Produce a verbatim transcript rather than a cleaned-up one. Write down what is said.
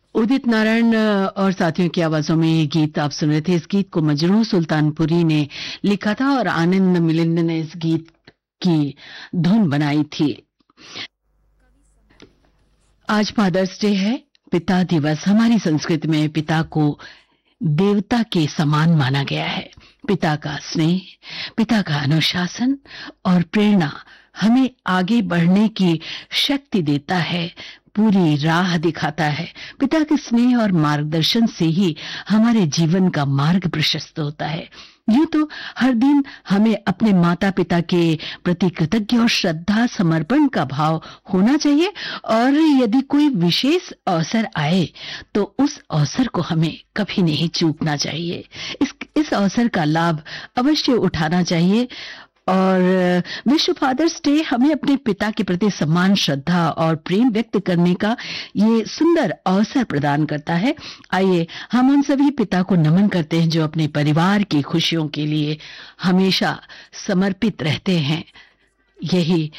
उदित नारायण अ, और साथियों की आवाजों में ये गीत आप सुन रहे थे। इस गीत को मजरू सुल्तानपुरी ने लिखा था और आनंद मिलिंद ने इस गीत की धुन बनाई थी। आज फादर्स डे है, पिता दिवस। हमारी संस्कृति में पिता को देवता के समान माना गया है। पिता का स्नेह, पिता का अनुशासन और प्रेरणा हमें आगे बढ़ने की शक्ति देता है, पूरी राह दिखाता है। पिता के स्नेह और मार्गदर्शन से ही हमारे जीवन का मार्ग प्रशस्त होता है। यूं तो हर दिन हमें अपने माता पिता के प्रति कृतज्ञ और श्रद्धा समर्पण का भाव होना चाहिए, और यदि कोई विशेष अवसर आए तो उस अवसर को हमें कभी नहीं चूकना चाहिए। इस इस अवसर का लाभ अवश्य उठाना चाहिए। और विश्व फादर्स डे हमें अपने पिता के प्रति सम्मान, श्रद्धा और प्रेम व्यक्त करने का ये सुंदर अवसर प्रदान करता है। आइए हम उन सभी पिता को नमन करते हैं जो अपने परिवार की खुशियों के लिए हमेशा समर्पित रहते हैं। यही